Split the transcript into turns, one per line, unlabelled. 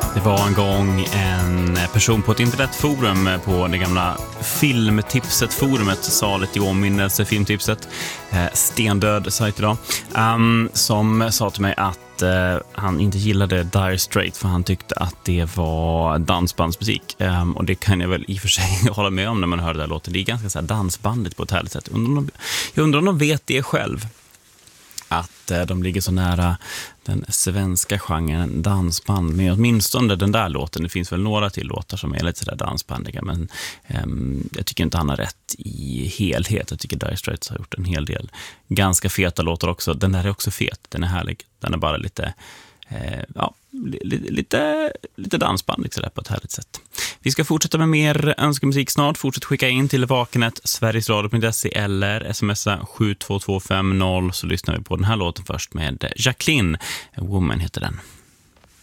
Det var en gång en person på ett internetforum på det gamla filmtipset-forumet, saligt i åminnelse, filmtipset, stendöd sajt idag, som sa till mig att han inte gillade Dire Straits för han tyckte att det var dansbandsmusik. Och det kan jag väl i och för sig hålla med om när man hör det där låten. Det är ganska så här dansbandigt på ett härligt sätt. Jag undrar om de vet det själv. Att de ligger så nära den svenska genren dansband. Men åtminstone den där låten. Det finns väl några till låtar som är lite sådär dansbandiga. Men jag tycker inte han har rätt i helhet. Jag tycker Dire Straits har gjort en hel del ganska feta låtar också. Den där är också fet, den är härlig. Den är bara lite lite dansband sådär på ett härligt sätt. Vi ska fortsätta med mer önskemusik snart. Fortsätt skicka in till vakenet sverigesradio.se eller smsa 72250 så lyssnar vi på den här låten först med Jacqueline. A Woman heter den.